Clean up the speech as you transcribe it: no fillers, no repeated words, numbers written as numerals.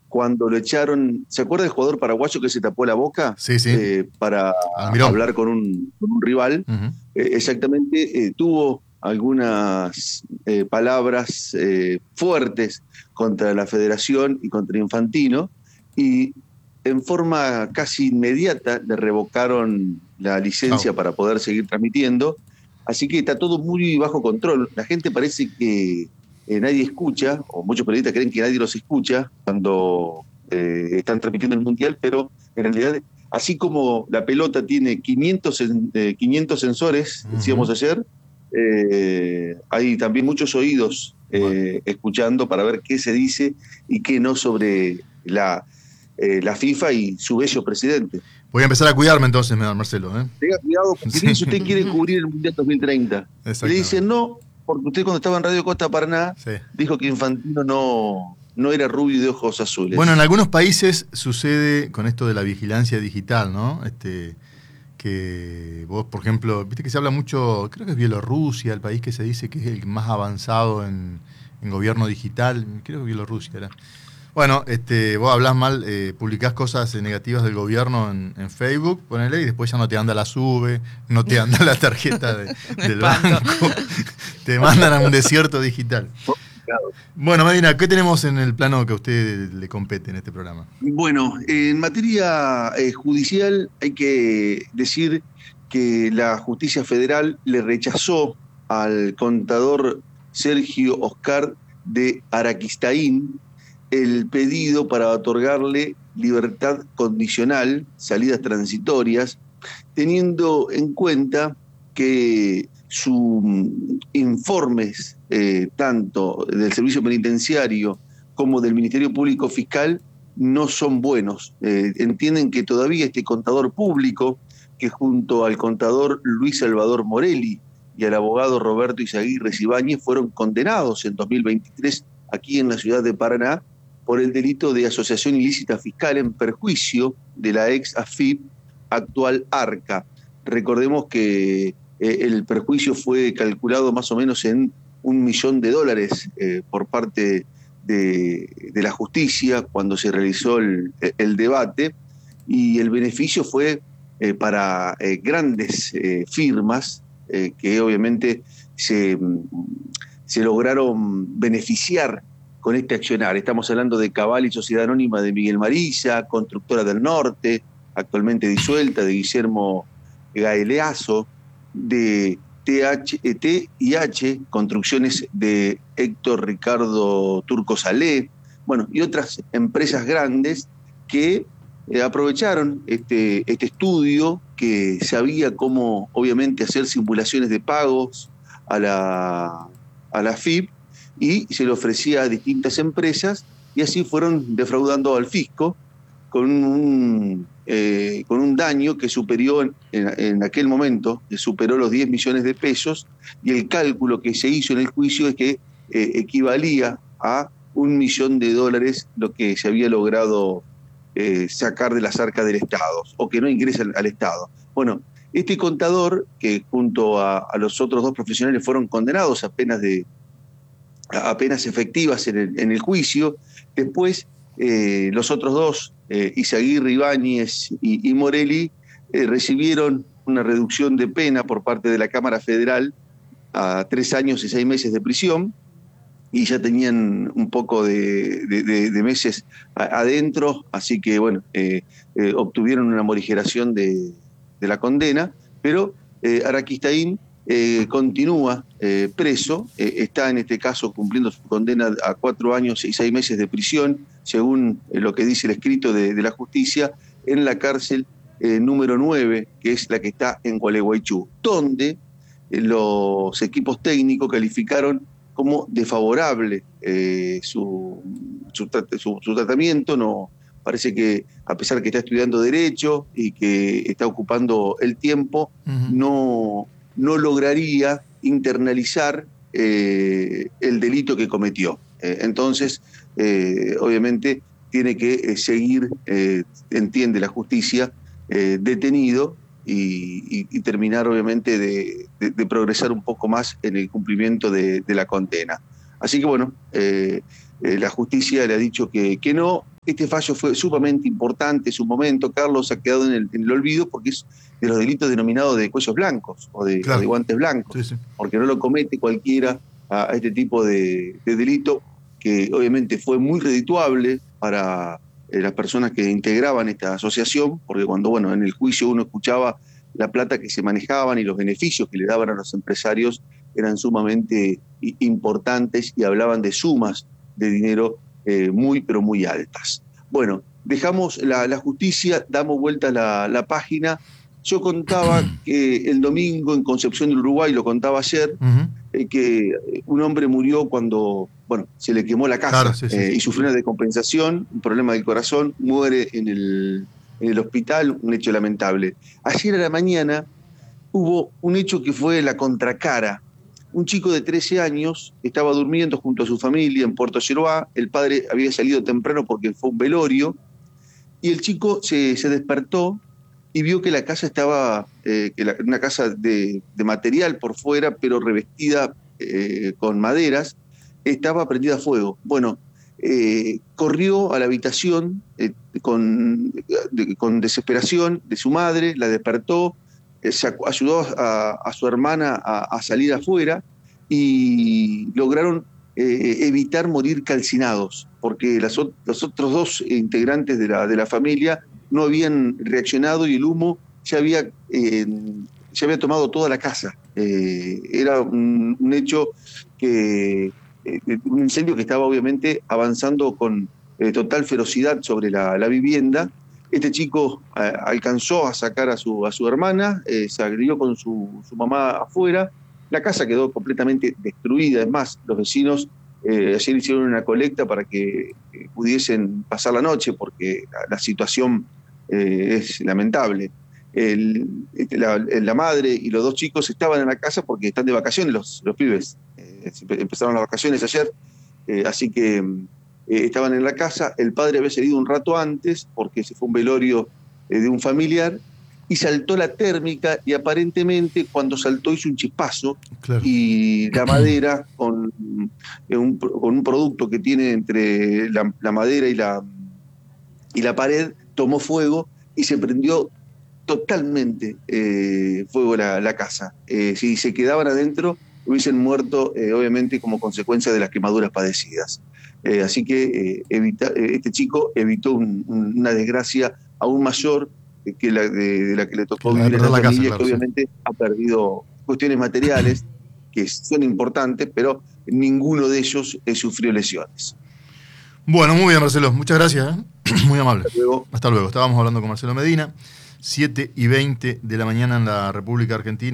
cuando lo echaron. ¿Se acuerda del jugador paraguayo que se tapó la boca Sí, sí. para Almirón. hablar con un rival? Uh-huh. Exactamente, tuvo algunas palabras fuertes contra la Federación y contra Infantino, y en forma casi inmediata le revocaron la licencia para poder seguir transmitiendo. Así que está todo muy bajo control. La gente parece que nadie escucha, o muchos periodistas creen que nadie los escucha cuando están transmitiendo el Mundial, pero en realidad, así como la pelota tiene 500 sensores, decíamos ayer, hay también muchos oídos escuchando para ver qué se dice y qué no sobre la FIFA y su bello presidente. Voy a empezar a cuidarme entonces, Marcelo. Tenga cuidado, porque si usted quiere cubrir el Mundial 2030, y le dicen no, porque usted cuando estaba en Radio Costa Paraná dijo que Infantino no era rubio y de ojos azules. Bueno, en algunos países sucede con esto de la vigilancia digital, ¿no? Que vos, por ejemplo, viste que se habla mucho, creo que es Bielorrusia, el país que se dice que es el más avanzado en gobierno digital, creo que Bielorrusia era. Bueno, vos hablás mal, publicás cosas negativas del gobierno en Facebook, ponele, y después ya no te anda la SUBE, no te anda la tarjeta del banco, te mandan a un desierto digital. Bueno, Medina, ¿qué tenemos en el plano que a usted le compete en este programa? Bueno, en materia judicial hay que decir que la justicia federal le rechazó al contador Sergio Oscar de Araquistaín el pedido para otorgarle libertad condicional, salidas transitorias, teniendo en cuenta que sus informes, tanto del Servicio Penitenciario como del Ministerio Público Fiscal, no son buenos. Entienden que todavía este contador público, que junto al contador Luis Salvador Morelli y al abogado Roberto Izaguirre Ibáñez fueron condenados en 2023 aquí en la ciudad de Paraná por el delito de asociación ilícita fiscal en perjuicio de la ex AFIP, actual ARCA. Recordemos que el perjuicio fue calculado más o menos en $1 millón por parte de la justicia cuando se realizó el debate, y el beneficio fue para grandes firmas que obviamente se lograron beneficiar con este accionar. Estamos hablando de Cabal y Sociedad Anónima de Miguel Marilla, Constructora del Norte, actualmente disuelta, de Guillermo Gaeleazo, de TIH, Construcciones de Héctor Ricardo Turco Salé, bueno, y otras empresas grandes que aprovecharon este estudio, que sabía cómo obviamente hacer simulaciones de pagos a la FIP, y se le ofrecía a distintas empresas, y así fueron defraudando al fisco con un daño que superó en aquel momento, superó los 10 millones de pesos, y el cálculo que se hizo en el juicio es que equivalía a $1 millón lo que se había logrado sacar de las arcas del Estado, o que no ingresa al Estado. Bueno, este contador, que junto a los otros dos profesionales fueron condenados a penas efectivas en el juicio, después los otros dos, Izaguirre Ibáñez y Morelli, recibieron una reducción de pena por parte de la Cámara Federal a 3 años y 6 meses de prisión, y ya tenían un poco de meses adentro, así que bueno, obtuvieron una morigeración de la condena, pero Araquistaín continúa preso, está en este caso cumpliendo su condena a 4 años y 6 meses de prisión, según lo que dice el escrito de la justicia, en la cárcel número 9, que es la que está en Gualeguaychú, donde los equipos técnicos calificaron como desfavorable su tratamiento. No, parece que, a pesar que está estudiando Derecho y que está ocupando el tiempo, no lograría internalizar el delito que cometió. Entonces, obviamente, tiene que seguir, entiende la justicia, detenido y terminar, obviamente, de progresar un poco más en el cumplimiento de la condena. Así que, bueno, la justicia le ha dicho que no. este fallo fue sumamente importante en su momento. Carlos ha quedado en el olvido porque es de los delitos denominados de cuellos blancos o de guantes blancos, sí, sí. Porque no lo comete cualquiera a este tipo de delito, que obviamente fue muy redituable para las personas que integraban esta asociación, porque cuando, bueno, en el juicio uno escuchaba la plata que se manejaban y los beneficios que le daban a los empresarios eran sumamente importantes y hablaban de sumas de dinero muy, pero muy altas. Bueno, dejamos la justicia, damos vuelta a la página. Yo contaba que el domingo en Concepción del Uruguay, lo contaba ayer, que un hombre murió cuando, bueno, se le quemó la casa, claro, sí. Y sufrió una descompensación, un problema del corazón, muere en el hospital, un hecho lamentable. Ayer a la mañana hubo un hecho que fue la contracara. Un chico de 13 años estaba durmiendo junto a su familia en Puerto Yeroá. El padre había salido temprano porque fue un velorio, y el chico se despertó y vio que la casa estaba, una casa de material por fuera, pero revestida con maderas, estaba prendida a fuego. Bueno, corrió a la habitación con desesperación de su madre, la despertó, ayudó a su hermana a salir afuera y lograron evitar morir calcinados, porque los otros dos integrantes de la familia no habían reaccionado y el humo ya había tomado toda la casa. Era un hecho un incendio que estaba obviamente avanzando con total ferocidad sobre la vivienda. Este chico alcanzó a sacar a su hermana, se agredió con su mamá afuera. La casa quedó completamente destruida. Es más, los vecinos ayer hicieron una colecta para que pudiesen pasar la noche, porque la situación es lamentable. La madre y los dos chicos estaban en la casa porque están de vacaciones los pibes. Empezaron las vacaciones ayer, así que estaban en la casa. El padre había salido un rato antes porque se fue un velorio de un familiar y saltó la térmica, y aparentemente cuando saltó hizo un chispazo, claro, y la madera con un producto que tiene entre la madera y la pared tomó fuego y se prendió totalmente fuego la casa. Si se quedaban adentro hubiesen muerto obviamente como consecuencia de las quemaduras padecidas. Así que este chico evitó una desgracia aún mayor que de la que le tocó vivir en la familia, casa, claro, que obviamente sí ha perdido cuestiones materiales que son importantes, pero ninguno de ellos sufrió lesiones. Bueno, muy bien, Marcelo, muchas gracias, muy amable. Hasta luego. Estábamos hablando con Marcelo Medina, 7:20 de la mañana en la República Argentina.